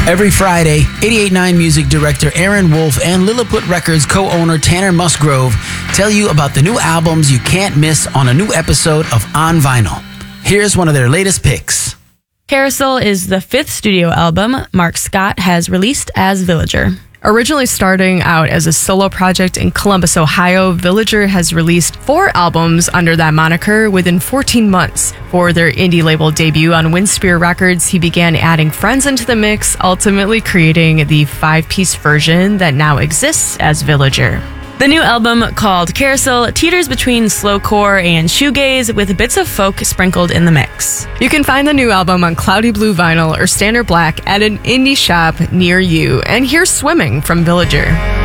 Every Friday, 88.9 music director Aaron Wolf and Lilliput Records co-owner Tanner Musgrove tell you about the new albums you can't miss on a new episode of On Vinyl. Here's one of their latest picks. Carousel is the 5th studio album Mark Scott has released as Villager. Originally starting out as a solo project in Columbus, Ohio, Villager has released 4 albums under that moniker within 14 months. For their indie label debut on Windspear Records, he began adding friends into the mix, ultimately creating the 5-piece version that now exists as Villager. The new album, called Carousel, teeters between slowcore and shoegaze with bits of folk sprinkled in the mix. You can find the new album on Cloudy Blue Vinyl or Standard Black at an indie shop near you. And here's Swimming from Villager.